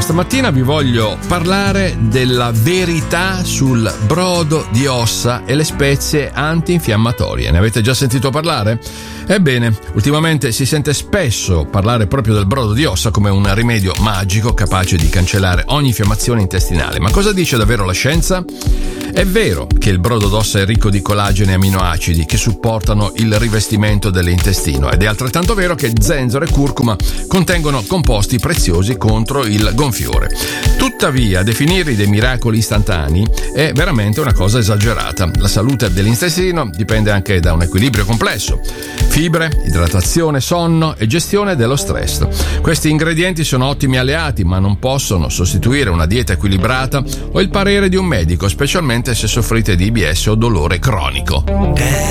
Stamattina vi voglio parlare della verità sul brodo di ossa e le spezie antinfiammatorie. Ne avete già sentito parlare? Ebbene, ultimamente si sente spesso parlare proprio del brodo di ossa come un rimedio magico capace di cancellare ogni infiammazione intestinale. Ma cosa dice davvero la scienza? È vero che il brodo d'ossa è ricco di collagene e aminoacidi che supportano il rivestimento dell'intestino, ed è altrettanto vero che zenzero e curcuma contengono composti preziosi contro il gonfiore. Tuttavia, definirli dei miracoli istantanei è veramente una cosa esagerata. La salute dell'intestino dipende anche da un equilibrio complesso: fibre, idratazione, sonno e gestione dello stress. Questi ingredienti sono ottimi alleati, ma non possono sostituire una dieta equilibrata o il parere di un medico, specialmente se soffrite di IBS o dolore cronico.